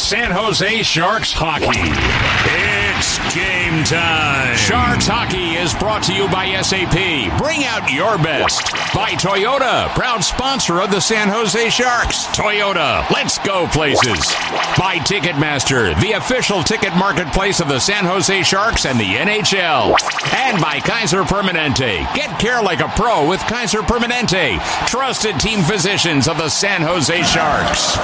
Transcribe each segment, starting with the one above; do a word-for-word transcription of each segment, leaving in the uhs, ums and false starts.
San Jose Sharks hockey. It's game time. Sharks hockey is brought to you by S A P. Bring out your best. By Toyota, proud sponsor of the San Jose Sharks. Toyota, let's go places. By Ticketmaster, the official ticket marketplace of the San Jose Sharks and the N H L. And by Kaiser Permanente. Get care like a pro with Kaiser Permanente. Trusted team physicians of the San Jose Sharks.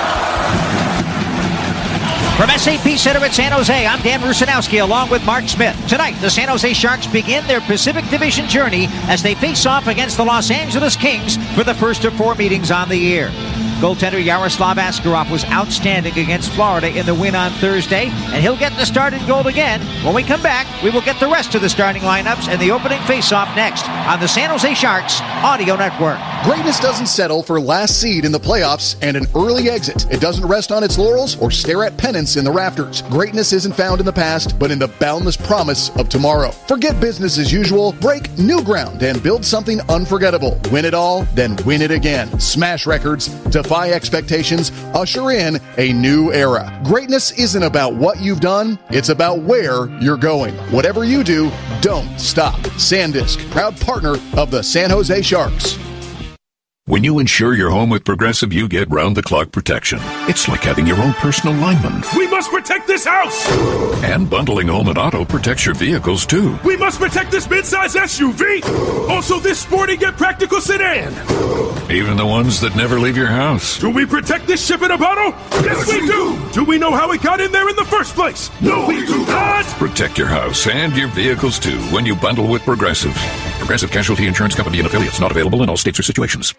From S A P Center at San Jose, I'm Dan Rusanowski along with Mark Smith. Tonight, the San Jose Sharks begin their Pacific Division journey as they face off against the Los Angeles Kings for the first of four meetings on the year. Goaltender Yaroslav Askarov was outstanding against Florida in the win on Thursday, and he'll get the start in goal again. When we come back, we will get the rest of the starting lineups and the opening faceoff next on the San Jose Sharks Audio Network. Greatness doesn't settle for last seed in the playoffs and an early exit. It doesn't rest on its laurels or stare at pennants in the rafters. Greatness isn't found in the past, but in the boundless promise of tomorrow. Forget business as usual, break new ground, and build something unforgettable. Win it all, then win it again. Smash records, defy expectations, usher in a new era. Greatness isn't about what you've done, it's about where you're going. Whatever you do, don't stop. SanDisk, proud partner of the San Jose Sharks. When you insure your home with Progressive, you get round-the-clock protection. It's like having your own personal lineman. We must protect this house! And bundling home and auto protects your vehicles, too. We must protect this midsize S U V! Also this sporty yet practical sedan! Even the ones that never leave your house. Do we protect this ship in a bottle? Yes, we do! Do we know how it got in there in the first place? No, we do not! Protect your house and your vehicles, too, when you bundle with Progressive. Progressive Casualty Insurance Company and affiliates, not available in all states or situations.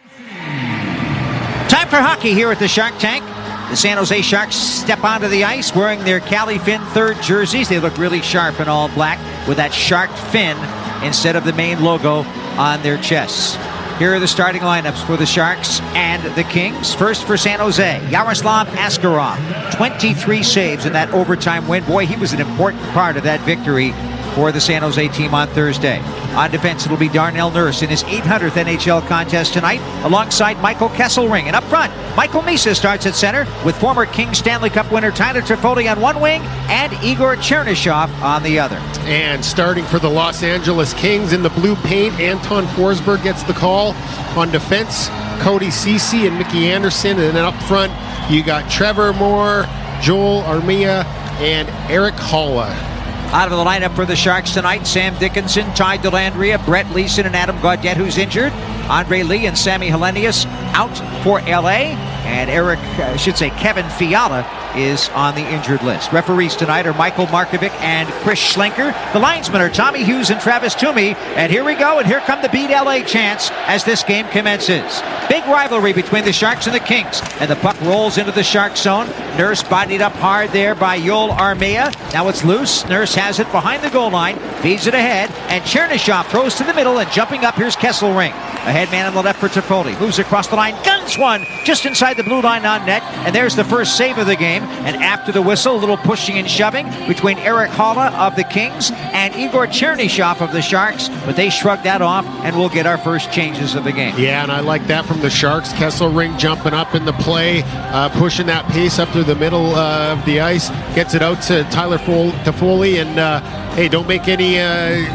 Time for hockey here at the Shark Tank. The San Jose Sharks step onto the ice wearing their Cali Fin third jerseys. They look really sharp in all black with that shark fin instead of the main logo on their chests. Here are the starting lineups for the Sharks and the Kings. First for San Jose, Yaroslav Askarov. twenty-three saves in that overtime win. Boy, he was an important part of that victory for the San Jose team on Thursday. On defense, it'll be Darnell Nurse in his eight hundredth N H L contest tonight, alongside Michael Kesselring. And up front, Michael Misa starts at center with former King Stanley Cup winner Tyler Toffoli on one wing and Igor Chernyshov on the other. And starting for the Los Angeles Kings in the blue paint, Anton Forsberg gets the call. On defense, Cody Ceci and Mickey Anderson. And then up front, you got Trevor Moore, Joel Armia, and Eric Haula. Out of the lineup for the Sharks tonight, Sam Dickinson, Ty Dellandrea, Brett Leeson, and Adam Gaudette, who's injured. Andre Lee and Sammy Helenius out for L A. And Eric, I should say Kevin Fiala, is on the injured list. Referees tonight are Michael Markovic and Chris Schlenker. The linesmen are Tommy Hughes and Travis Toomey. And here we go, and here come the Beat L A chants as this game commences. Big rivalry between the Sharks and the Kings. And the puck rolls into the Shark zone. Nurse bodied up hard there by Joel Armia. Now it's loose. Nurse has it behind the goal line, feeds it ahead, and Chernyshov throws to the middle, and jumping up, here's Kesselring. A head man on the left for Toffoli. Moves across the line, guns one just inside the blue line on net, and there's the first save of the game. And after the whistle, a little pushing and shoving between Eric Haula of the Kings and Igor Chernyshov of the Sharks, but they shrugged that off, and we'll get our first changes of the game. Yeah, and I like that from the Sharks. Kesselring jumping up in the play, uh, pushing that pace up through the middle uh, of the ice, gets it out to Tyler Toffoli, and uh, hey, don't make any uh,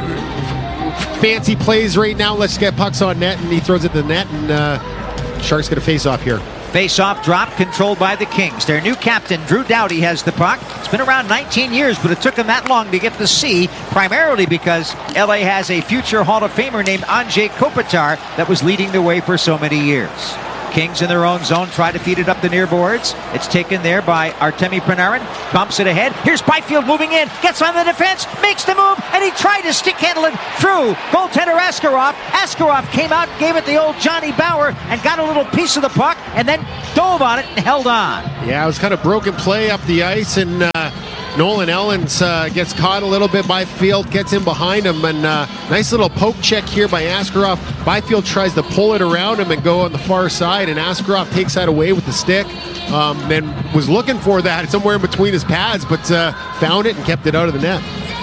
fancy plays right now. Let's get pucks on net, and he throws it to the net, and uh, Sharks get a face-off here. Face-off drop controlled by the Kings. Their new captain, Drew Doughty, has the puck. It's been around nineteen years, but it took him that long to get the C, primarily because L A has a future Hall of Famer named Andrzej Kopitar that was leading the way for so many years. Kings in their own zone try to feed it up the near boards. It's taken there by Artemi Panarin. Bumps it ahead. Here's Byfield moving in. Gets on the defense. Makes the move. And he tried to stick handle it through goaltender Askarov. Askarov came out, gave it the old Johnny Bauer, and got a little piece of the puck, and then dove on it and held on. Yeah, it was kind of broken play up the ice, and uh, Nolan Ellens uh, gets caught a little bit. Byfield gets in behind him, and uh, nice little poke check here by Askarov. Byfield tries to pull it around him and go on the far side, and Askarov takes that away with the stick, um, and was looking for that somewhere in between his pads, but uh, found it and kept it out of the net.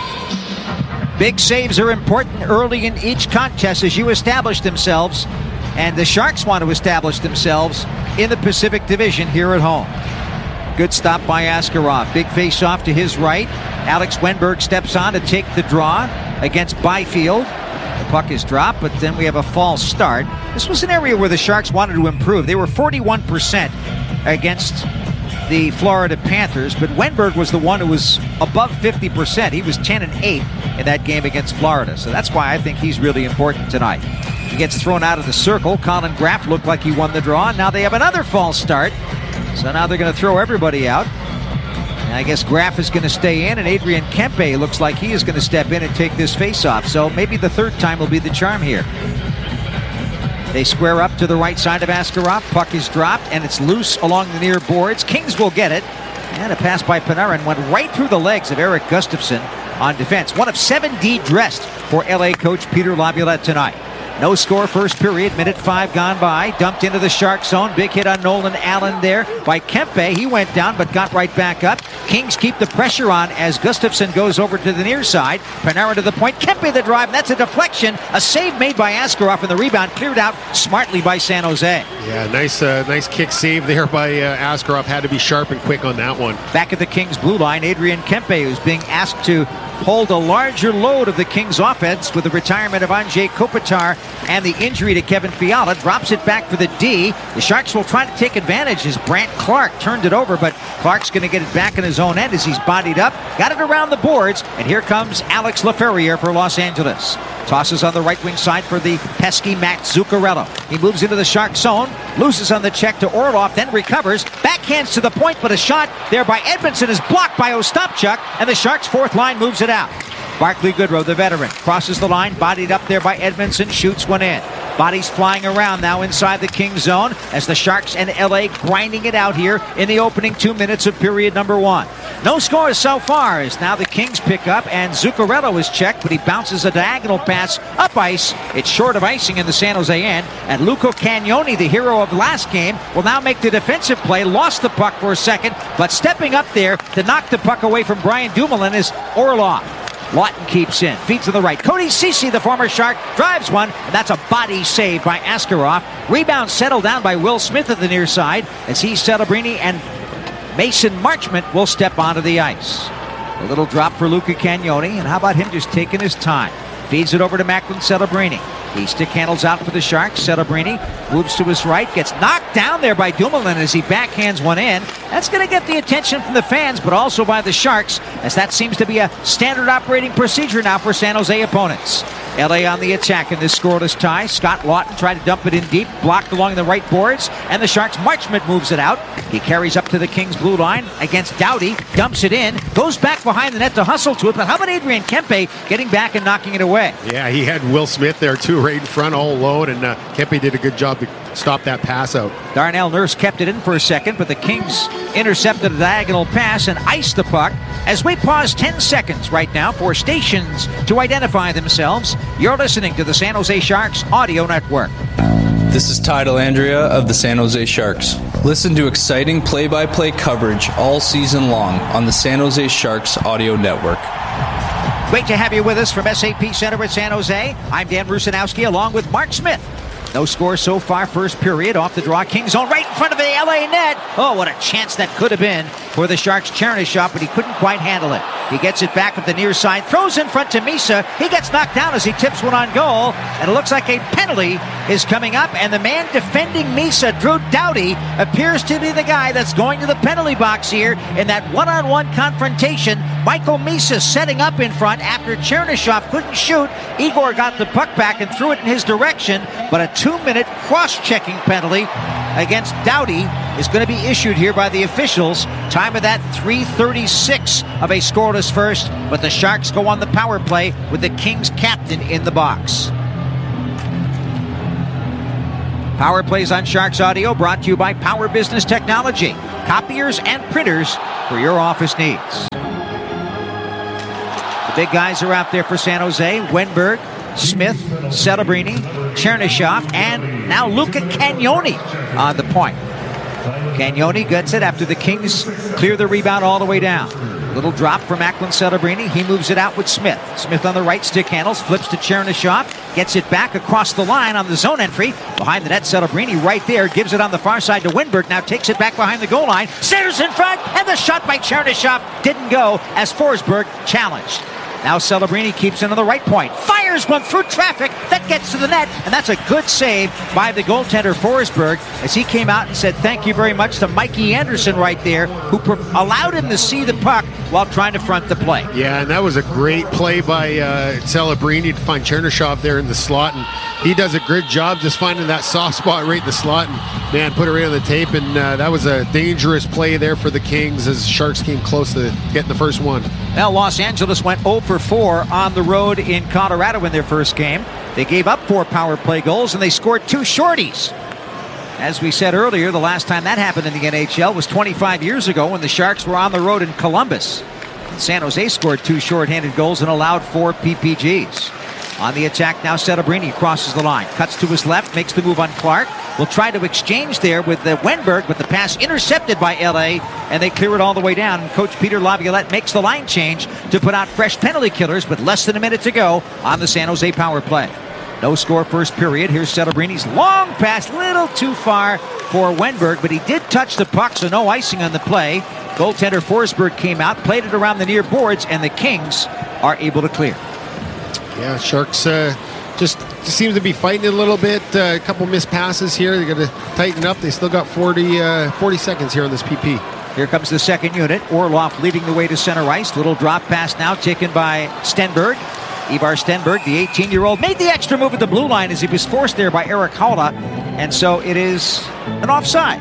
Big saves are important early in each contest as you establish themselves, and the Sharks want to establish themselves in the Pacific Division here at home. Good stop by Askarov. Big face-off to his right. Alex Wenberg steps on to take the draw against Byfield. The puck is dropped, but then we have a false start. This was an area where the Sharks wanted to improve. They were forty-one percent against the Florida Panthers, but Wenberg was the one who was above fifty percent. He was ten and eight in that game against Florida, so that's why I think he's really important tonight. He gets thrown out of the circle. Colin Graff looked like he won the draw. Now they have another false start, so now they're going to throw everybody out. And I guess Graff is going to stay in, and Adrian Kempe looks like he is going to step in and take this face-off, so maybe the third time will be the charm here. They square up to the right side of Askarov. Puck is dropped, and it's loose along the near boards. Kings will get it. And a pass by Panarin went right through the legs of Eric Gustafsson on defense. One of seven D dressed for L A coach Peter Laviolette tonight. No score first period, minute five gone by. Dumped into the Shark zone. Big hit on Nolan Allen there by Kempe. He went down but got right back up. Kings keep the pressure on as Gustafsson goes over to the near side. Panarin to the point. Kempe the drive. That's a deflection. A save made by Askarov, and the rebound cleared out smartly by San Jose. Yeah, nice uh, nice kick save there by uh, Askarov. Had to be sharp and quick on that one. Back at the Kings blue line, Adrian Kempe, who's being asked to hold a larger load of the Kings offense with the retirement of Andrzej Kopitar and the injury to Kevin Fiala, drops it back for the D. The Sharks will try to take advantage as Brant Clark turned it over, but Clark's going to get it back in his own end as he's bodied up, got it around the boards, and here comes Alex Laferriere for Los Angeles. Tosses on the right wing side for the pesky Matt Zuccarello. He moves into the Shark zone, loses on the check to Orlov, then recovers, backhands to the point, but a shot there by Edmondson is blocked by Ostapchuk, and the Sharks' fourth line moves it out. Barclay Goodrow, the veteran, crosses the line, bodied up there by Edmondson, shoots one in. Bodies flying around now inside the Kings zone as the Sharks and L A grinding it out here in the opening two minutes of period number one. No scores so far as now the Kings pick up, and Zuccarello is checked, but he bounces a diagonal pass up ice. It's short of icing in the San Jose end, and Luca Cagnoni, the hero of last game, will now make the defensive play. Lost the puck for a second, but stepping up there to knock the puck away from Brian Dumoulin is Orlov. Lawton keeps in, feeds to the right. Cody Ceci, the former Shark, drives one, and that's a body save by Askarov. Rebound settled down by Will Smith at the near side as he, Celebrini, and Mason Marchment will step onto the ice. A little drop for Luca Cagnoni, and how about him just taking his time? Feeds it over to Macklin Celebrini. He stick handles out for the Sharks. Celebrini moves to his right, gets knocked down there by Dumoulin as he backhands one in. That's going to get the attention from the fans, but also by the Sharks, as that seems to be a standard operating procedure now for San Jose opponents. L A on the attack in this scoreless tie. Scott Lawton tried to dump it in deep, blocked along the right boards, and the Sharks' Marchment moves it out. He carries up to the Kings blue line against Doughty, dumps it in, goes back behind the net to hustle to it, but how about Adrian Kempe getting back and knocking it away? Yeah, he had Will Smith there too, right in front, all alone, and uh, Kempe did a good job to stop that pass out. Darnell Nurse kept it in for a second, but the Kings intercepted a diagonal pass and iced the puck. As we pause ten seconds right now for stations to identify themselves, you're listening to the San Jose Sharks Audio Network. This is Ty Delandria of the San Jose Sharks. Listen to exciting play-by-play coverage all season long on the San Jose Sharks Audio Network. Great to have you with us from S A P Center at San Jose. I'm Dan Rusanowski along with Mark Smith. No score so far, first period. Off the draw, Kings zone right in front of the L A net. Oh, what a chance that could have been for the Sharks' Chernyshov, but he couldn't quite handle it. He gets it back at the near side, throws in front to Misa. He gets knocked down as he tips one on goal, and it looks like a penalty is coming up, and the man defending Misa, Drew Doughty, appears to be the guy that's going to the penalty box here in that one-on-one confrontation. Michael Misa setting up in front after Chernyshov couldn't shoot. Igor got the puck back and threw it in his direction, but a two-minute cross-checking penalty against Doughty is going to be issued here by the officials. Time of that, three thirty-six of a scoreless first, but the Sharks go on the power play with the Kings captain in the box. Power plays on Sharks Audio brought to you by Power Business Technology. Copiers and printers for your office needs. The big guys are out there for San Jose. Wenberg, Smith, Celebrini, Chernyshov, and now Luca Cagnoni on the point. Cagnoni gets it after the Kings clear the rebound all the way down. Little drop for Macklin Celebrini. He moves it out with Smith. Smith on the right, stick handles, flips to Chernyshov, gets it back across the line on the zone entry. Behind the net, Celebrini right there, gives it on the far side to Wenberg. Now takes it back behind the goal line. Centers in front, and the shot by Chernyshov didn't go as Forsberg challenged. Now Celebrini keeps it on the right point. Fires one through traffic. That gets to the net. And that's a good save by the goaltender Forsberg as he came out and said thank you very much to Mikey Anderson right there, who pro- allowed him to see the puck while trying to front the play. Yeah, and that was a great play by uh, Celebrini to find Chernyshov there in the slot. And he does a great job just finding that soft spot right in the slot. And, man, put it right on the tape. And uh, that was a dangerous play there for the Kings as Sharks came close to getting the first one. Well, Los Angeles went oh for four on the road in Colorado in their first game. They gave up four power play goals, and they scored two shorties. As we said earlier, the last time that happened in the N H L was twenty-five years ago when the Sharks were on the road in Columbus. And San Jose scored two shorthanded goals and allowed four P P Gs. On the attack now, Celebrini crosses the line, cuts to his left, makes the move on Clark. Will try to exchange there with the Wenberg, but the pass intercepted by L A, and they clear it all the way down. And Coach Peter Laviolette makes the line change to put out fresh penalty killers with less than a minute to go on the San Jose power play. No score first period. Here's Celebrini's long pass, little too far for Wenberg, but he did touch the puck, so no icing on the play. Goaltender Forsberg came out, played it around the near boards, and the Kings are able to clear. Yeah, Sharks uh, just seem to be fighting a little bit. Uh, a couple missed passes here. They got to tighten up. They still got forty, uh, forty seconds here on this P P. Here comes the second unit. Orlov leading the way to center ice. Little drop pass now taken by Stenberg. Ivar Stenberg, the eighteen-year-old, made the extra move at the blue line as he was forced there by Erik Haula. And so it is an offside.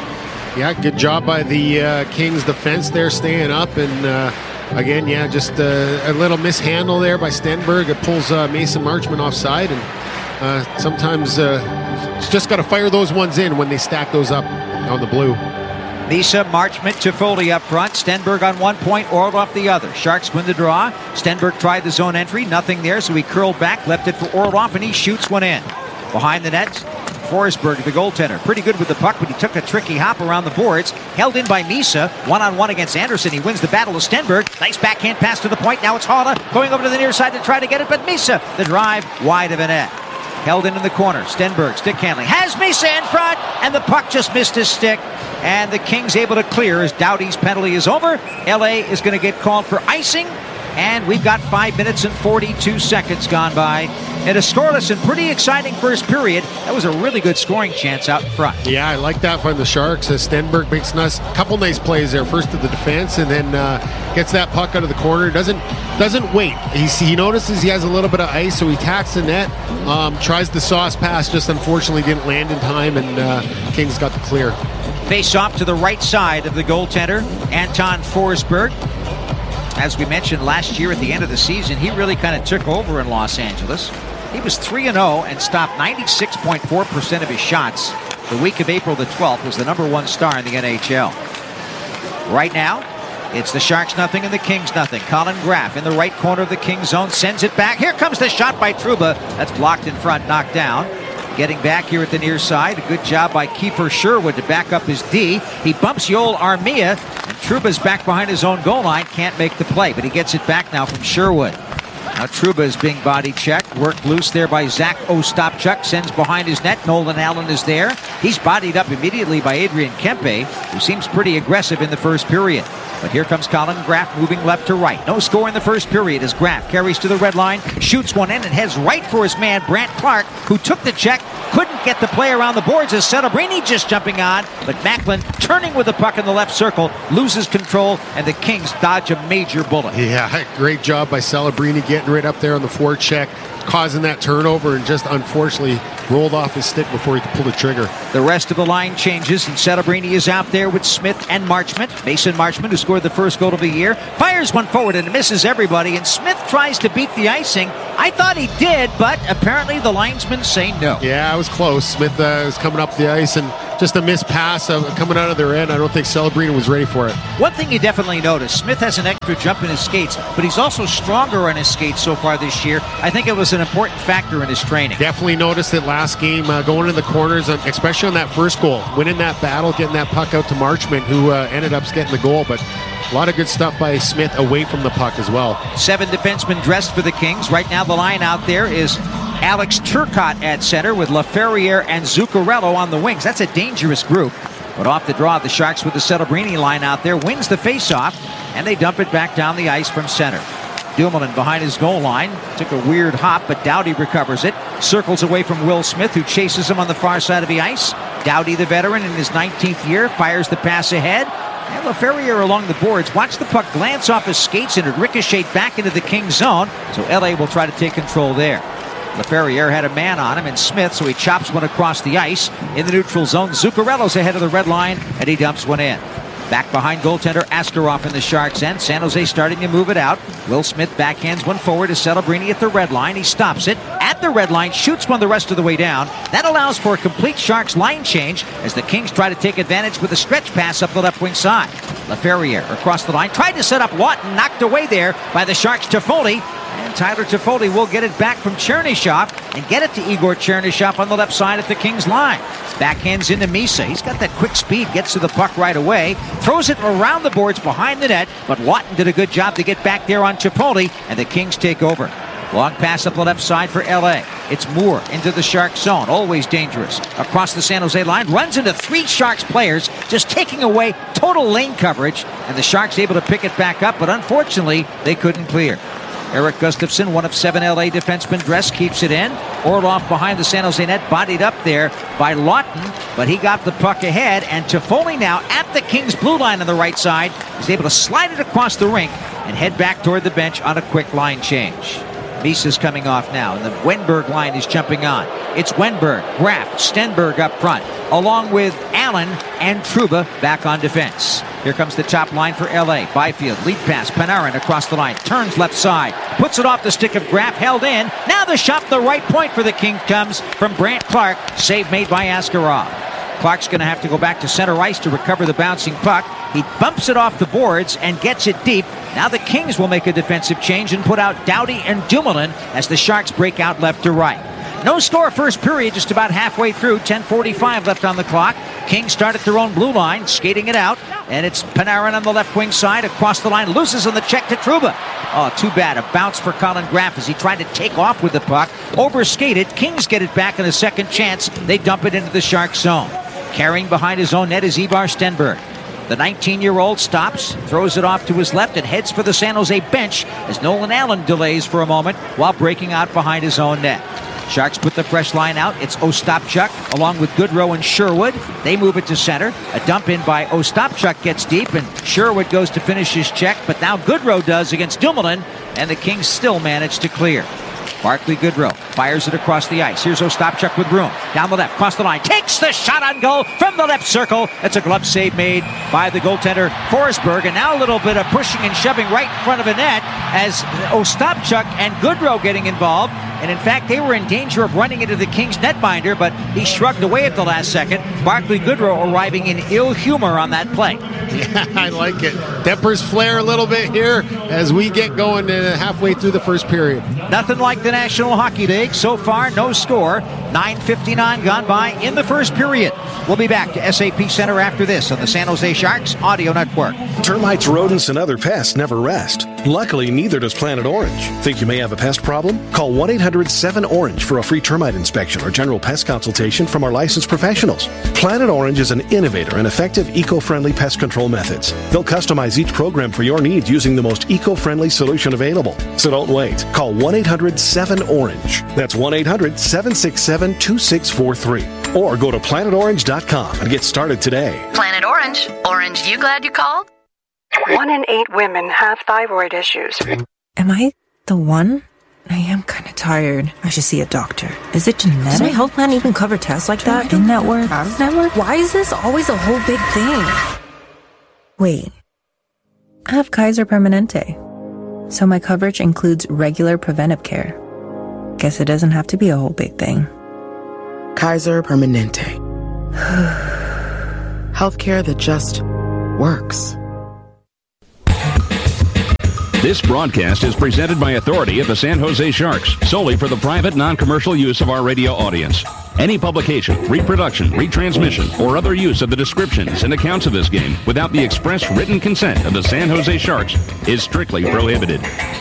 Yeah, good job by the uh, Kings defense there, staying up. And uh, again, yeah, just uh, a little mishandle there by Stenberg. It pulls uh, Mason Marchment offside. And uh, sometimes uh, just got to fire those ones in when they stack those up on the blue. Lisa, Marchment, Toffoli up front. Stenberg on one point, Orlov the other. Sharks win the draw. Stenberg tried the zone entry. Nothing there, so he curled back, left it for Orlov, and he shoots one in. Behind the net, Forsberg, the goaltender. Pretty good with the puck, but he took a tricky hop around the boards. Held in by Misa. One-on-one against Anderson. He wins the battle to Stenberg. Nice backhand pass to the point. Now it's Haula going over to the near side to try to get it, but Misa, the drive wide of a net. Held in in the corner. Stenberg, stick handling. Has Misa in front, and the puck just missed his stick. And the Kings able to clear as Doughty's penalty is over. L A is going to get called for icing. And we've got five minutes and forty-two seconds gone by. And a scoreless and pretty exciting first period. That was a really good scoring chance out in front. Yeah, I like that from the Sharks. As Stenberg makes a couple nice plays there. First to the defense, and then uh, gets that puck out of the corner. Doesn't doesn't wait. He's, he notices he has a little bit of ice, so he tacks the net. Um, tries the sauce pass, just unfortunately didn't land in time, and uh, Kings got the clear. Face off to the right side of the goaltender, Anton Forsberg. As we mentioned last year at the end of the season, he really kind of took over in Los Angeles. He was three and oh and stopped ninety-six point four percent of his shots. The week of April the twelfth was the number one star in the N H L. Right now, it's the Sharks nothing and the Kings nothing. Colin Graff in the right corner of the Kings zone sends it back. Here comes the shot by Trouba. That's blocked in front, knocked down. Getting back here at the near side. A good job by Kiefer Sherwood to back up his D. He bumps Yoel Armia, and Trouba's back behind his own goal line. Can't make the play, but he gets it back now from Sherwood. Now Trouba is being body checked. Worked loose there by Zach Ostapchuk. Sends behind his net. Nolan Allen is there. He's bodied up immediately by Adrian Kempe, who seems pretty aggressive in the first period. But here comes Colin Graff moving left to right. No score in the first period as Graff carries to the red line, shoots one in, and heads right for his man, Brant Clark, who took the check, couldn't get the play around the boards as Celebrini just jumping on, but Macklin turning with the puck in the left circle, loses control, and the Kings dodge a major bullet. Yeah, great job by Celebrini getting right up there on the forecheck, causing that turnover, and just unfortunately rolled off his stick before he could pull the trigger. The rest of the line changes, and Celebrini is out there with Smith and Marchment. Mason Marchment, who scored the first goal of the year, fires one forward and misses everybody, and Smith tries to beat the icing. I thought he did, but apparently the linesmen say no. Yeah, it was close. Smith uh, was coming up the ice, and just a missed pass uh, coming out of their end. I don't think Celebrini was ready for it. One thing you definitely notice, Smith has an extra jump in his skates, but he's also stronger on his skates so far this year. I think it was an important factor in his training. Definitely noticed it last game, uh, going in the corners, especially on that first goal, winning that battle, getting that puck out to Marchment, who uh, ended up getting the goal. But A lot of good stuff by Smith away from the puck as well. Seven defensemen dressed for the Kings. Right now the line out there is Alex Turcotte at center with LaFerriere and Zuccarello on the wings. That's a dangerous group. But off the draw, the Sharks with the Celebrini line out there wins the faceoff, and they dump it back down the ice from center. Dumoulin behind his goal line. Took a weird hop, but Doughty recovers it. Circles away from Will Smith, who chases him on the far side of the ice. Doughty, the veteran in his nineteenth year, fires the pass ahead. And LaFerriere along the boards. Watch the puck glance off his skates and it ricocheted back into the Kings zone. So L A will try to take control there. LaFerriere had a man on him and Smith, so he chops one across the ice. In the neutral zone, Zuccarello's ahead of the red line, and he dumps one in. Back behind goaltender Askarov in the Sharks' end. San Jose starting to move it out. Will Smith backhands one forward to Celebrini at the red line. He stops it at the red line, shoots one the rest of the way down. That allows for a complete Sharks line change as the Kings try to take advantage with a stretch pass up the left wing side. LaFerriere across the line, tried to set up Lawton, knocked away there by the Sharks' Toffoli. And Tyler Toffoli will get it back from Chernyshov and get it to Igor Chernyshov on the left side at the Kings line. Backhands into Misa. He's got that quick speed, gets to the puck right away, throws it around the boards behind the net, but Lawton did a good job to get back there on Toffoli, and the Kings take over. Long pass up the left side for L A. It's Moore into the Sharks zone. Always dangerous. Across the San Jose line. Runs into three Sharks players, just taking away total lane coverage. And the Sharks able to pick it back up, but unfortunately, they couldn't clear. Eric Gustafson, one of seven L A defensemen dressed, keeps it in. Orlov behind the San Jose net, bodied up there by Lawton, but he got the puck ahead, and Toffoli now at the Kings blue line on the right side is able to slide it across the rink and head back toward the bench on a quick line change. Misa's coming off now, and the Wenberg line is jumping on. It's Wenberg, Graf, Stenberg up front, along with Allen and Trouba back on defense. Here comes the top line for L A. Byfield, lead pass, Panarin across the line, turns left side, puts it off the stick of Graf, held in. Now the shot, the right point for the King comes from Brandt Clark. Save made by Askarov. Clark's going to have to go back to center ice to recover the bouncing puck. He bumps it off the boards and gets it deep. Now the Kings will make a defensive change and put out Doughty and Dumoulin as the Sharks break out left to right. No score first period, just about halfway through. ten forty-five left on the clock. Kings start at their own blue line, skating it out. And it's Panarin on the left wing side, across the line, loses on the check to Trouba. Oh, too bad. A bounce for Colin Graf as he tried to take off with the puck. Overskated. Kings get it back in a second chance. They dump it into the Sharks zone. Carrying behind his own net is Ivar Stenberg. The nineteen-year-old stops, throws it off to his left, and heads for the San Jose bench as Nolan Allen delays for a moment while breaking out behind his own net. Sharks put the fresh line out. It's Ostapchuk along with Goodrow and Sherwood. They move it to center. A dump in by Ostapchuk gets deep, and Sherwood goes to finish his check, but now Goodrow does against Dumoulin, and the Kings still manage to clear. Barclay Goodrow fires it across the ice. Here's Ostapchuk with room. Down the left, cross the line. Takes the shot on goal from the left circle. It's a glove save made by the goaltender Forsberg. And now a little bit of pushing and shoving right in front of a net as Ostapchuk and Goodrow getting involved. And in fact, they were in danger of running into the Kings netminder, but he shrugged away at the last second. Barclay Goodrow arriving in ill humor on that play. Yeah, I like it. Tempers flare a little bit here as we get going uh, halfway through the first period. Nothing like the National Hockey League. So far, no score. nine fifty-nine gone by in the first period. We'll be back to S A P Center after this on the San Jose Sharks Audio Network. Termites, rodents, and other pests never rest. Luckily, neither does Planet Orange. Think you may have a pest problem? Call one eight hundred seven orange for a free termite inspection or general pest consultation from our licensed professionals. Planet Orange is an innovator and effective eco-friendly pest control methods. They'll customize each program for your needs using the most eco-friendly solution available. So don't wait. Call one eight hundred seven orange. That's one eight hundred seven six seven two six four three. Or go to planet orange dot com and get started today. Planet Orange. Orange, you glad you called? One in eight women have thyroid issues. Am I the one? I am kind of tired. I should see a doctor. Is it genetic? Does my health plan even cover tests like that? In-network? Out-of-network? Why is this always a whole big thing? Wait. I have Kaiser Permanente. So my coverage includes regular preventive care. Guess it doesn't have to be a whole big thing. Kaiser Permanente. Healthcare that just works. This broadcast is presented by authority of the San Jose Sharks, solely for the private, non-commercial use of our radio audience. Any publication, reproduction, retransmission, or other use of the descriptions and accounts of this game without the express written consent of the San Jose Sharks is strictly prohibited.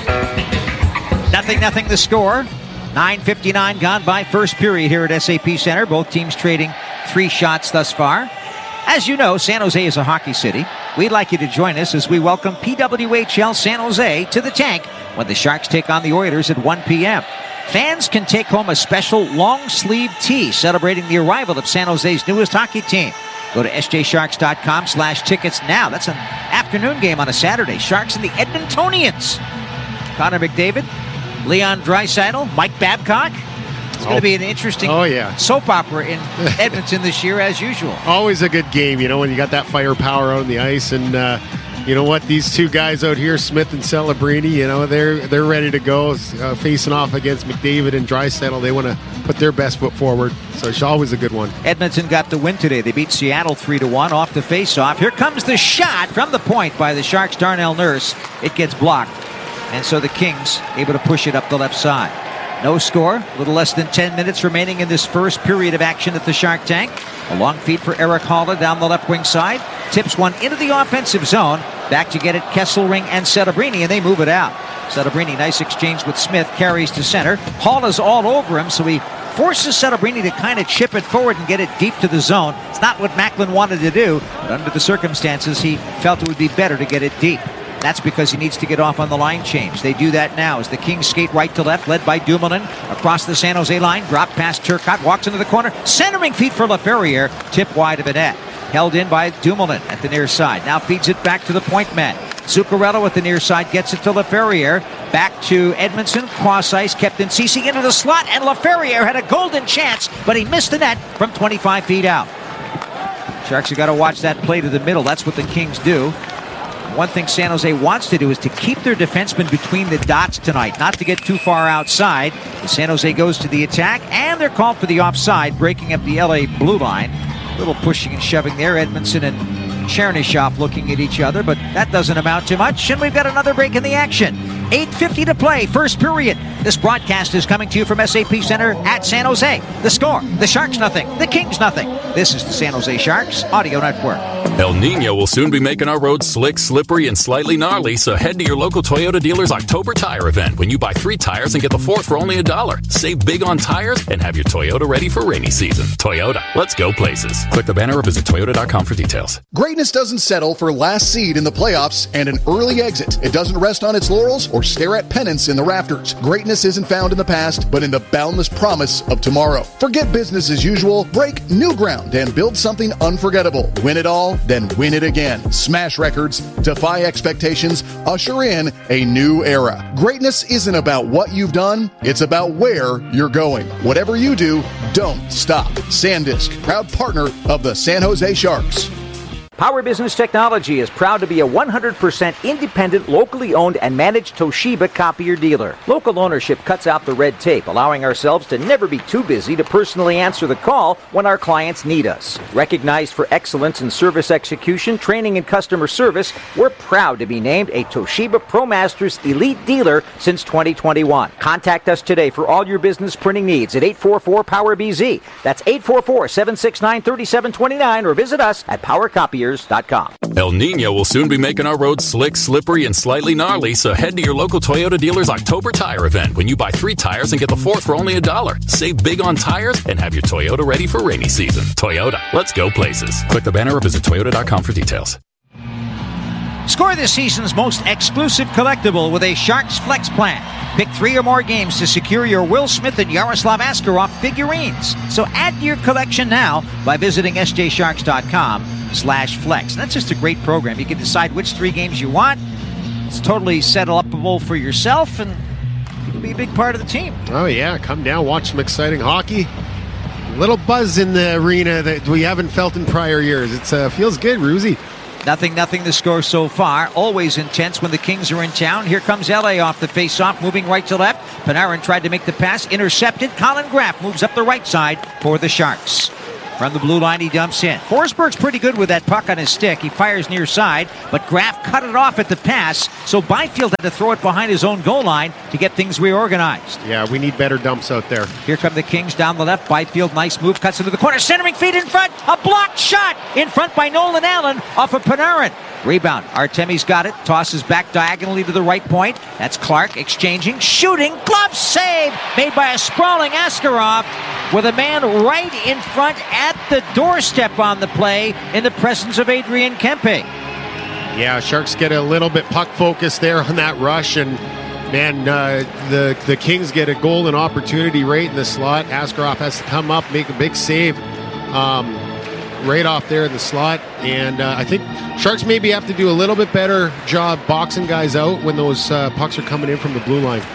Nothing, nothing the score. nine fifty-nine gone by first period here at S A P Center. Both teams trading three shots thus far. As you know, San Jose is a hockey city. We'd like you to join us as we welcome P W H L San Jose to the tank when the Sharks take on the Oilers at one p.m. Fans can take home a special long-sleeve tee celebrating the arrival of San Jose's newest hockey team. Go to s j sharks dot com slash tickets now. That's an afternoon game on a Saturday. Sharks and the Edmontonians. Connor McDavid, Leon Draisaitl, Mike Babcock. It's going to be an interesting oh, yeah. soap opera in Edmonton this year, as usual. Always a good game, you know, when you got that firepower out on the ice. And uh, you know what? These two guys out here, Smith and Celebrini, you know, they're they're ready to go, uh, facing off against McDavid and Draisaitl. They want to put their best foot forward. So it's always a good one. Edmonton got the win today. They beat Seattle three to one off the faceoff. Here comes the shot from the point by the Sharks' Darnell Nurse. It gets blocked. And so the Kings able to push it up the left side. No score. A little less than ten minutes remaining in this first period of action at the Shark Tank. A long feed for Eric Haula down the left wing side. Tips one into the offensive zone. Back to get it Kesselring and Celebrini, and they move it out. Celebrini, nice exchange with Smith, carries to center. Haula's all over him, so he forces Celebrini to kind of chip it forward and get it deep to the zone. It's not what Macklin wanted to do, but under the circumstances, he felt it would be better to get it deep. That's because he needs to get off on the line change. They do that now as the Kings skate right to left, led by Dumoulin. Across the San Jose line, drop past Turcotte, walks into the corner. Centering feed for LaFerriere, tip wide of the net. Held in by Dumoulin at the near side. Now feeds it back to the point man. Zuccarello at the near side gets it to LaFerriere. Back to Edmondson, cross ice, kept in Ceci into the slot, and LaFerriere had a golden chance, but he missed the net from twenty-five feet out. Sharks have got to watch that play to the middle. That's what the Kings do. One thing San Jose wants to do is to keep their defensemen between the dots tonight, not to get too far outside. San Jose goes to the attack, and they're called for the offside, breaking up the L A blue line. A little pushing and shoving there. Edmondson and Chernyshov looking at each other, but that doesn't amount to much, and we've got another break in the action. eight fifty to play, first period. This broadcast is coming to you from S A P Center at San Jose. The score, the Sharks nothing, the Kings nothing. This is the San Jose Sharks Audio Network. El Nino will soon be making our roads slick, slippery, and slightly gnarly, so head to your local Toyota dealer's October tire event when you buy three tires and get the fourth for only a dollar. Save big on tires and have your Toyota ready for rainy season. Toyota, let's go places. Click the banner or visit toyota dot com for details. Greatness doesn't settle for last seed in the playoffs and an early exit. It doesn't rest on its laurels or stare at pennants in the rafters. Greatness isn't found in the past, but in the boundless promise of tomorrow. Forget business as usual, break new ground, and build something unforgettable. Win it all, then win it again. Smash records, defy expectations, usher in a new era. Greatness isn't about what you've done, it's about where you're going. Whatever you do, don't stop. SanDisk, proud partner of the San Jose Sharks. Power Business Technology is proud to be a one hundred percent independent, locally owned and managed Toshiba copier dealer. Local ownership cuts out the red tape, allowing ourselves to never be too busy to personally answer the call when our clients need us. Recognized for excellence in service execution, training, and customer service, we're proud to be named a Toshiba ProMasters Elite Dealer since twenty twenty-one. Contact us today for all your business printing needs at eight four four, power B Z. That's eight four four, seven six nine, three seven two nine, or visit us at power copiers dot com. El Nino will soon be making our roads slick, slippery, and slightly gnarly, so head to your local Toyota dealer's October tire event when you buy three tires and get the fourth for only a dollar. Save big on tires and have your Toyota ready for rainy season. Toyota, let's go places. Click the banner or visit toyota dot com for details. Score this season's most exclusive collectible with a Sharks Flex plan. Pick three or more games to secure your Will Smith and Yaroslav Askarov figurines. So add to your collection now by visiting s j sharks dot com slash flex. And that's just a great program. You can decide which three games you want. It's totally set-upable for yourself, and you can be a big part of the team. Oh, yeah. Come down, watch some exciting hockey. A little buzz in the arena that we haven't felt in prior years. It uh, feels good, Ruzi. Nothing, nothing the score so far. Always intense when the Kings are in town. Here comes L A off the face-off, moving right to left. Panarin tried to make the pass, intercepted. Colin Graff moves up the right side for the Sharks. From the blue line, he dumps in. Forsberg's pretty good with that puck on his stick. He fires near side, but Graf cut it off at the pass, so Byfield had to throw it behind his own goal line to get things reorganized. Yeah, we need better dumps out there. Here come the Kings down the left. Byfield, nice move, cuts into the corner, centering feet in front. A blocked shot in front by Nolan Allen off of Panarin. Rebound. Artemi's got it. Tosses back diagonally to the right point. That's Clark exchanging, shooting, glove save made by a sprawling Askarov with a man right in front at the doorstep on the play in the presence of Adrian Kempe. Yeah, Sharks get a little bit puck focused there on that rush, and man, uh, the the Kings get a golden opportunity right in the slot. Askarov has to come up, make a big save. Um, right off there in the slot, and uh, I think Sharks maybe have to do a little bit better job boxing guys out when those uh, pucks are coming in from the blue line.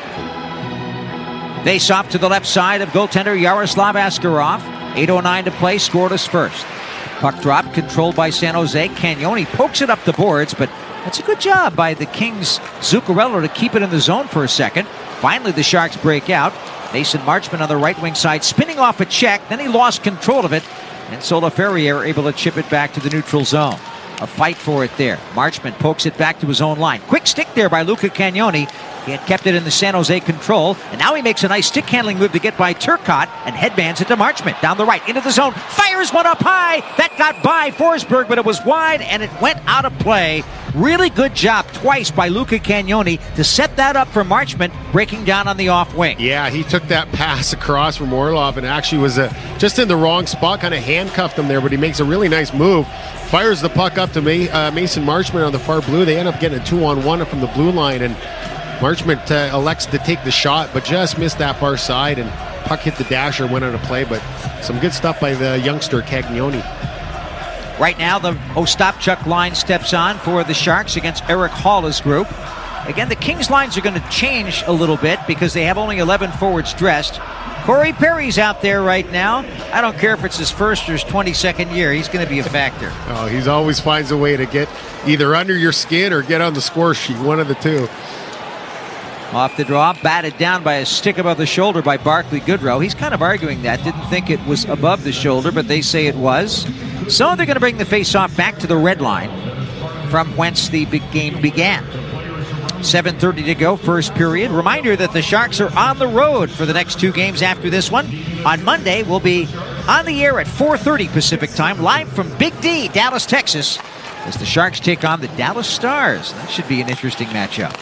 Face off to the left side of goaltender Yaroslav Askarov. eight oh nine to play, scoreless first. Puck drop controlled by San Jose. Cagnoni pokes it up the boards, but that's a good job by the Kings' Zuccarello to keep it in the zone for a second. Finally, the Sharks break out. Mason Marchment on the right wing side, spinning off a check, then he lost control of it, and Sola Ferrier able to chip it back to the neutral zone. A fight for it there. Marchment pokes it back to his own line. Quick stick there by Luca Cagnoni. He had kept it in the San Jose control, and now he makes a nice stick-handling move to get by Turcotte and headbands it to Marchment. Down the right, into the zone, fires one up high. That got by Forsberg, but it was wide, and it went out of play. Really good job twice by Luca Cagnoni to set that up for Marchment, breaking down on the off wing. Yeah, he took that pass across from Orlov and actually was uh, just in the wrong spot, kind of handcuffed him there, but he makes a really nice move. Fires the puck up to May, uh, Mason Marchment on the far blue. They end up getting a two-on-one from the blue line, and Marchment uh, elects to take the shot, but just missed that far side, and puck hit the dasher, went out of play, but some good stuff by the youngster Cagnoni. Right now, the Ostapchuk line steps on for the Sharks against Eric Haula's group. Again, the Kings lines are going to change a little bit because they have only eleven forwards dressed. Corey Perry's out there right now. I don't care if it's his first or his twenty-second year. He's going to be a factor. Oh, he's always finds a way to get either under your skin or get on the score sheet, one of the two. Off the draw, batted down by a stick above the shoulder by Barclay Goodrow. He's kind of arguing that. Didn't think it was above the shoulder, but they say it was. So they're going to bring the face-off back to the red line from whence the big game began. seven thirty to go, first period. Reminder that the Sharks are on the road for the next two games after this one. On Monday, we'll be on the air at four thirty Pacific time, live from Big D, Dallas, Texas, as the Sharks take on the Dallas Stars. That should be an interesting matchup.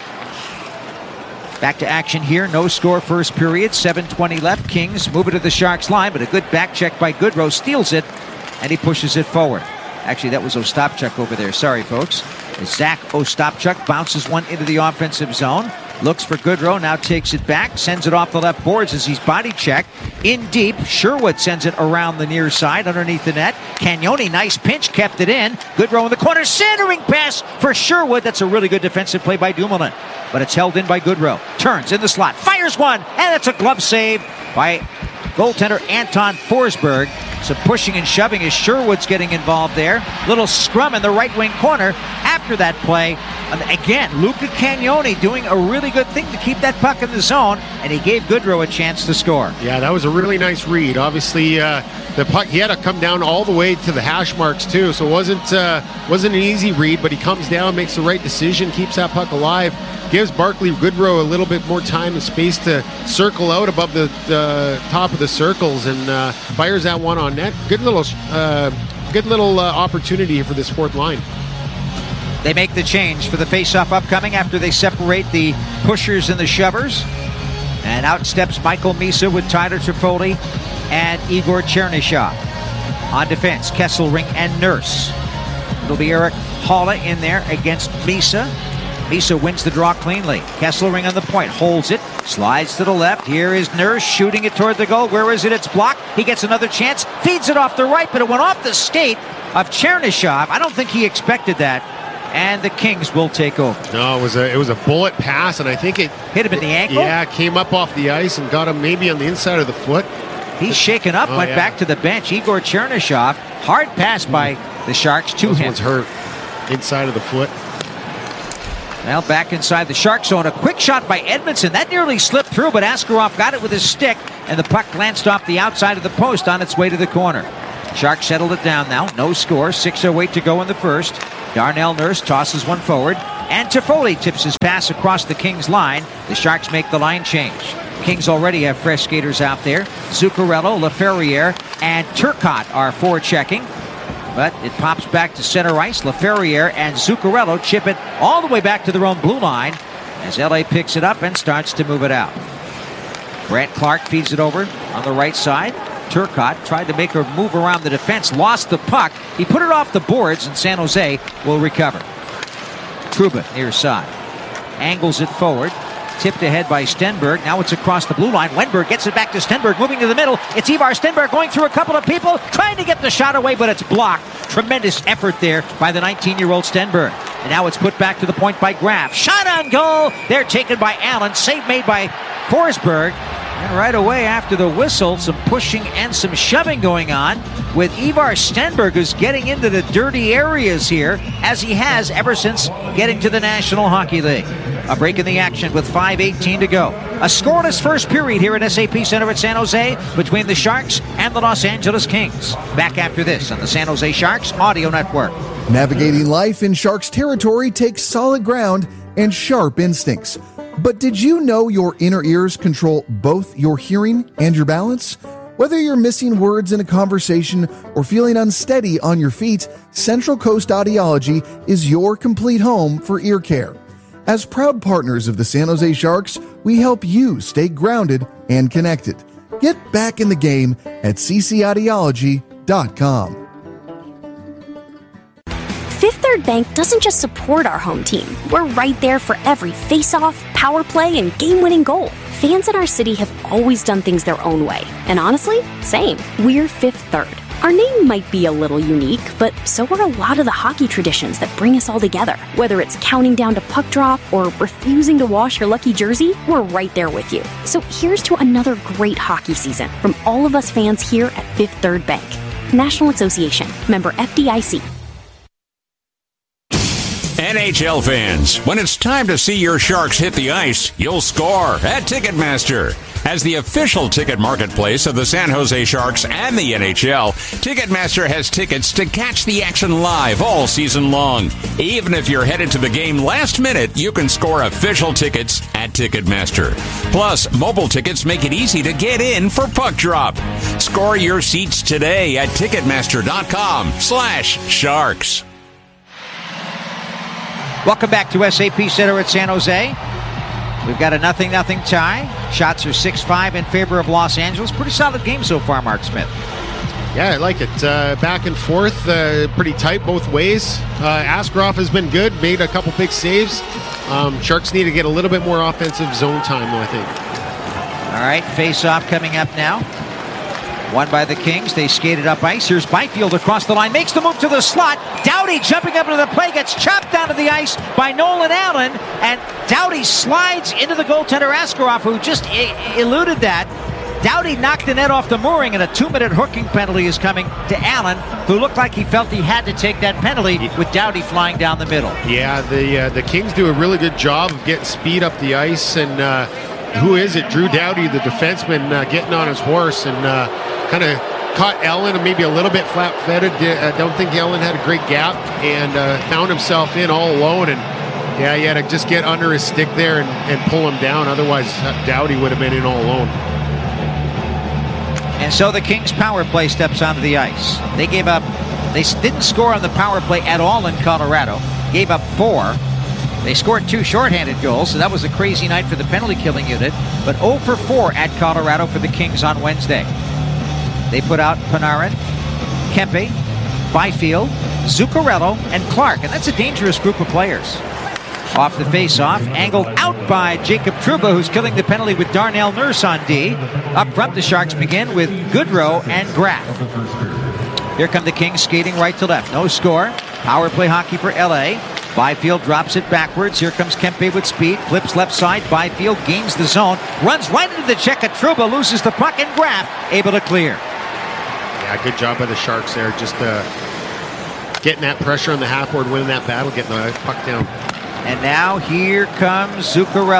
Back to action here. No score first period. seven twenty left. Kings move it to the Sharks line, but a good back check by Goodrow steals it, and he pushes it forward. Actually, that was Ostapchuk over there. Sorry, folks. As Zach Ostapchuk bounces one into the offensive zone. Looks for Goodrow, now takes it back, sends it off the left boards as he's body checked. In deep, Sherwood sends it around the near side underneath the net. Cagnoni, nice pinch, kept it in. Goodrow in the corner, centering pass for Sherwood. That's a really good defensive play by Dumoulin. But it's held in by Goodrow. Turns in the slot, fires one, and it's a glove save by goaltender Anton Forsberg. Some pushing and shoving as Sherwood's getting involved there. Little scrum in the right wing corner after that play. And again, Luca Cagnoni doing a really good thing to keep that puck in the zone, and he gave Goodrow a chance to score. Yeah, that was a really nice read. Obviously, uh, the puck, he had to come down all the way to the hash marks too, so it wasn't, uh, wasn't an easy read, but he comes down, makes the right decision, keeps that puck alive, gives Barclay Goodrow a little bit more time and space to circle out above the, the top of the circles, and uh, fires that one on net. Good little, uh, good little uh, opportunity for this fourth line. They make the change for the face-off upcoming after they separate the pushers and the shovers. And out steps Michael Misa with Tyler Toffoli and Igor Chernyshov. On defense, Kesselring and Nurse. It'll be Eric Haula in there against Misa. Misa wins the draw cleanly. Kesselring on the point, holds it, slides to the left. Here is Nurse shooting it toward the goal. Where is it? It's blocked. He gets another chance, feeds it off the right, but it went off the skate of Chernyshov. I don't think he expected that. And the Kings will take over. No, it was a it was a bullet pass, and I think it hit him in the ankle. Yeah, came up off the ice and got him maybe on the inside of the foot. He's shaken up, oh, went yeah. back to the bench. Igor Chernyshov, hard pass by the Sharks to Those him. One's hurt inside of the foot. Well, back inside the Shark zone, a quick shot by Edmondson. That nearly slipped through, but Askarov got it with his stick. and the puck glanced off the outside of the post on its way to the corner. Sharks settled it down now. No score. six oh eight to go in the first. Darnell Nurse tosses one forward, and Toffoli tips his pass across the Kings line. The Sharks make the line change. Kings already have fresh skaters out there. Zuccarello, Laferriere, and Turcotte are forechecking. But it pops back to center ice. Laferriere and Zuccarello chip it all the way back to their own blue line as L A picks it up and starts to move it out. Brant Clark feeds it over on the right side. Turcotte tried to make her move around the defense, lost the puck. He put it off the boards, and San Jose will recover. Trouba near side. Angles it forward. Tipped ahead by Stenberg. Now it's across the blue line. Wenberg gets it back to Stenberg, moving to the middle. It's Ivar Stenberg going through a couple of people, trying to get the shot away, but it's blocked. Tremendous effort there by the nineteen-year-old Stenberg. And now it's put back to the point by Graf. Shot on goal. They're taken by Allen. Save made by Forsberg. And right away after the whistle, some pushing and some shoving going on with Ivar Stenberg, who's getting into the dirty areas here, as he has ever since getting to the National Hockey League. A break in the action with five eighteen to go. A scoreless first period here at S A P Center at San Jose between the Sharks and the Los Angeles Kings. Back after this on the San Jose Sharks Audio Network. Navigating life in Sharks territory takes solid ground and sharp instincts. But did you know your inner ears control both your hearing and your balance? Whether you're missing words in a conversation or feeling unsteady on your feet, Central Coast Audiology is your complete home for ear care. As proud partners of the San Jose Sharks, we help you stay grounded and connected. Get back in the game at c c audiology dot com. Fifth Third Bank doesn't just support our home team. We're right there for every face-off, power play, and game-winning goal. Fans in our city have always done things their own way. And honestly, same. We're Fifth Third. Our name might be a little unique, but so are a lot of the hockey traditions that bring us all together. Whether it's counting down to puck drop or refusing to wash your lucky jersey, we're right there with you. So here's to another great hockey season from all of us fans here at Fifth Third Bank. National Association. Member F D I C. N H L fans, when it's time to see your Sharks hit the ice, you'll score at Ticketmaster. As the official ticket marketplace of the San Jose Sharks and the N H L, Ticketmaster has tickets to catch the action live all season long. Even if you're headed to the game last minute, you can score official tickets at Ticketmaster. Plus, mobile tickets make it easy to get in for puck drop. Score your seats today at Ticketmaster.com slash Sharks. Welcome back to S A P Center at San Jose. We've got a nothing nothing tie. Shots are six five in favor of Los Angeles. Pretty solid game so far, Mark Smith. Yeah, I like it. Uh, back and forth, uh, pretty tight both ways. Uh, Askarov has been good, made a couple big saves. Um, Sharks need to get a little bit more offensive zone time, though, I think. All right, face-off coming up now. Won by the Kings. They skated up ice. Here's Byfield across the line. Makes the move to the slot. Doughty jumping up into the play. Gets chopped down to the ice by Nolan Allen. And Doughty slides into the goaltender Askarov, who just I- eluded that. Doughty knocked the net off the mooring, and a two-minute hooking penalty is coming to Allen, who looked like he felt he had to take that penalty with Doughty flying down the middle. Yeah, the uh, the Kings do a really good job of getting speed up the ice. And uh, who is it? Drew Doughty, the defenseman, uh, getting on his horse and uh, kind of caught Ellen and maybe a little bit flat-footed. I don't think Ellen had a great gap and uh, found himself in all alone. And yeah, he had to just get under his stick there and, and pull him down. Otherwise, Doughty would have been in all alone. And so the Kings power play steps onto the ice. They gave up, they didn't score on the power play at all in Colorado. Gave up four. They scored two shorthanded goals, so that was a crazy night for the penalty killing unit. But oh for four at Colorado for the Kings on Wednesday. They put out Panarin, Kempe, Byfield, Zuccarello, and Clark. And that's a dangerous group of players. Off the face-off, angled out by Jacob Trouba, who's killing the penalty with Darnell Nurse on D. Up front, the Sharks begin with Goodrow and Graf. Here come the Kings skating right to left. No score. Power play hockey for L A. Byfield drops it backwards. Here comes Kempe with speed. Flips left side. Byfield gains the zone. Runs right into the check of Trouba. Loses the puck, and Graf able to clear. Yeah, good job by the Sharks there. Just uh, getting that pressure on the half board, winning that battle, getting the puck down. And now here comes Zuccarello.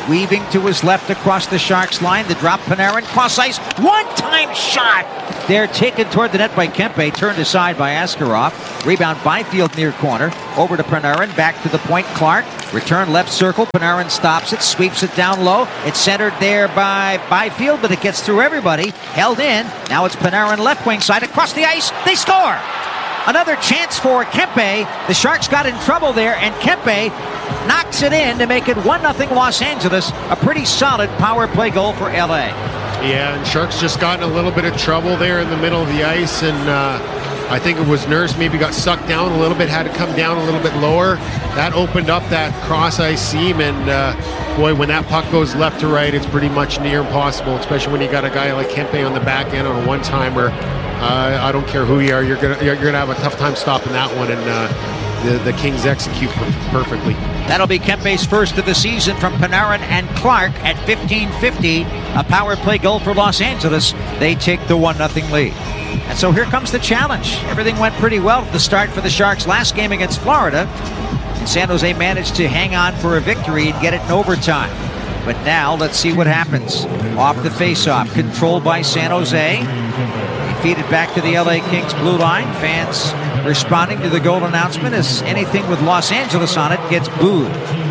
Weaving to his left across the Sharks line. The drop, Panarin, cross ice. One-time shot. They're taken toward the net by Kempe. Turned aside by Askarov. Rebound Byfield near corner. Over to Panarin. Back to the point. Clark. Return left circle. Panarin stops it. Sweeps it down low. It's centered there by Byfield, but it gets through everybody. Held in. Now it's Panarin left wing side. Across the ice. They score. Another chance for Kempe. The Sharks got in trouble there, and Kempe knocks it in to make it one nothing Los Angeles. A pretty solid power play goal for L A. Yeah, and Sharks just got in a little bit of trouble there in the middle of the ice, and uh, I think it was Nurse maybe got sucked down a little bit, had to come down a little bit lower. That opened up that cross-ice seam, and uh, boy, when that puck goes left to right, it's pretty much near impossible, especially when you got a guy like Kempe on the back end on a one-timer. Uh, I don't care who you are, you're gonna you're gonna have a tough time stopping that one, and uh, the the Kings execute per- perfectly. That'll be Kempe's first of the season from Panarin and Clark at fifteen fifty. A power play goal for Los Angeles. They take the one nothing lead. And so here comes the challenge. Everything went pretty well at the start for the Sharks last game against Florida. And San Jose managed to hang on for a victory and get it in overtime. But now let's see what happens. Off the faceoff, controlled by San Jose. Feed it back to the L A Kings blue line. Fans responding to the goal announcement as anything with Los Angeles on it gets booed.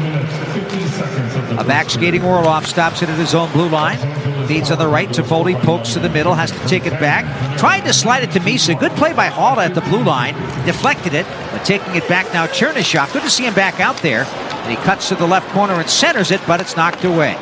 A back skating Orlov stops it at his own blue line. Feeds on the right. Toffoli pokes to the middle, has to take it back. Tried to slide it to Misa. Good play by Hall at the blue line. Deflected it, but taking it back now Chernyshov. Good to see him back out there. And he cuts to the left corner and centers it, but it's knocked away.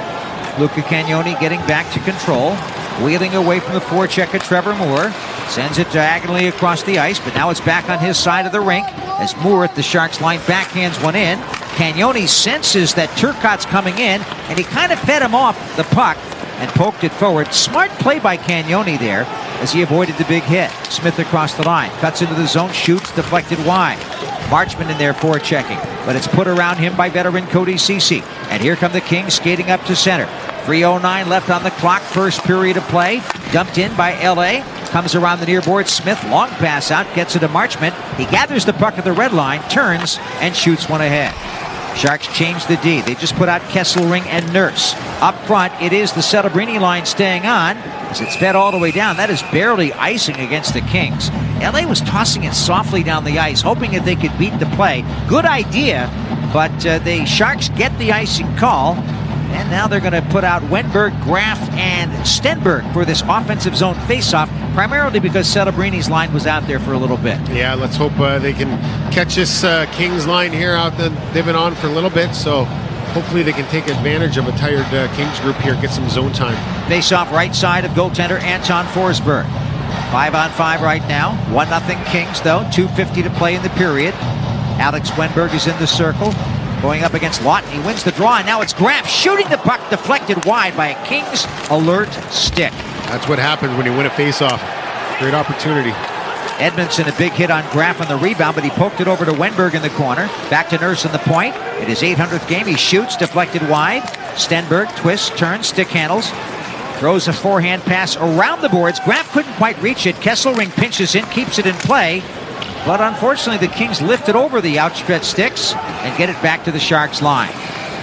Luca Cagnoni getting back to control. Wheeling away from the forecheck of Trevor Moore. Sends it diagonally across the ice, but now it's back on his side of the rink as Moore at the Sharks line backhands one in. Cagnoni senses that Turcotte's coming in, and he kind of fed him off the puck and poked it forward. Smart play by Cagnoni there as he avoided the big hit. Smith across the line. Cuts into the zone, shoots, deflected wide. Marchman in there forechecking, but it's put around him by veteran Cody Ceci. And here come the Kings skating up to center. three oh nine left on the clock, first period of play. Dumped in by L A. Comes around the near board. Smith, long pass out, gets it to Marchman. He gathers the puck at the red line, turns, and shoots one ahead. Sharks change the D. They just put out Kesselring and Nurse. Up front, it is the Celebrini line staying on as it's fed all the way down. That is barely icing against the Kings. L A was tossing it softly down the ice, hoping that they could beat the play. Good idea, but uh, the Sharks get the icing call. And now they're going to put out Wenberg, Graf, and Stenberg for this offensive zone faceoff, primarily because Celebrini's line was out there for a little bit. Yeah, let's hope uh, they can catch this uh, Kings line here out. The, they've been on for a little bit, so hopefully they can take advantage of a tired uh, Kings group here, get some zone time. Faceoff right side of goaltender Anton Forsberg. Five on five right now. One nothing Kings, though. two fifty to play in the period. Alex Wenberg is in the circle. Going up against Lawton. He wins the draw, and now it's Graf shooting the puck deflected wide by a Kings alert stick. That's what happens when you win a faceoff. Great opportunity. Edmondson, a big hit on Graf on the rebound, but he poked it over to Wenberg in the corner. Back to Nurse in the point. It is eight hundredth game. He shoots, deflected wide. Stenberg twists, turns, stick handles. Throws a forehand pass around the boards. Graf couldn't quite reach it. Kesselring pinches in, keeps it in play. But unfortunately, the Kings lift it over the outstretched sticks and get it back to the Sharks line.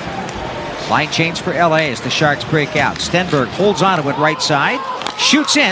Line change for L A as the Sharks break out. Stenberg holds on to it right side. Shoots in.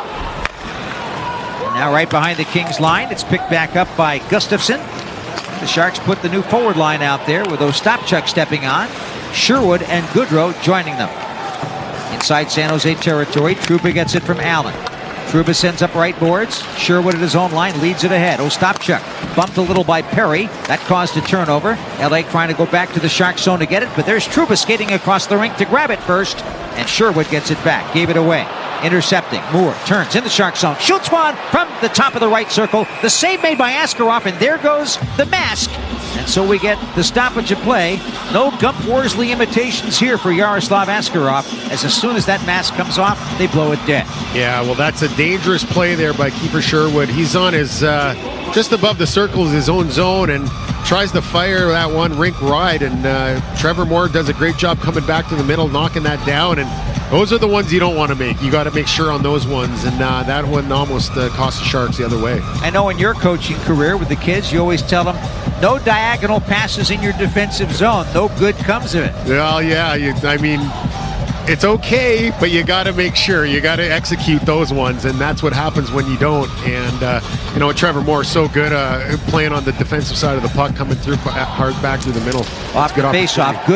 And now right behind the Kings line. It's picked back up by Gustafsson. The Sharks put the new forward line out there with Ostapchuk stepping on. Sherwood and Goodrow joining them. Inside San Jose territory, Trouba gets it from Allen. Trouba sends up right boards. Sherwood at his own line leads it ahead. Ostapchuk bumped a little by Perry. That caused a turnover. L A trying to go back to the Sharks zone to get it, but there's Trouba skating across the rink to grab it first, and Sherwood gets it back. Gave it away. Intercepting. Moore turns in the Shark zone. Shoots one from the top of the right circle. The save made by Askarov, and there goes the mask. And so we get the stoppage of play. No Gump Worsley imitations here for Yaroslav Askarov, as as soon as that mask comes off, they blow it dead. Yeah, well, that's a dangerous play there by Kiefer Sherwood. He's on his, uh, just above the circle is his own zone and tries to fire that one rink wide. And uh, Trevor Moore does a great job coming back to the middle, knocking that down. And Those are the ones you don't want to make. You got to make sure on those ones, and uh, that one almost uh, cost the Sharks the other way. I know in your coaching career with the kids, you always tell them, no diagonal passes in your defensive zone. No good comes of it. Well, yeah, you, I mean, it's okay, but you got to make sure. You got to execute those ones, and that's what happens when you don't. And, uh, you know, Trevor Moore is so good uh, playing on the defensive side of the puck, coming through hard back through the middle. Off the face-off. Good.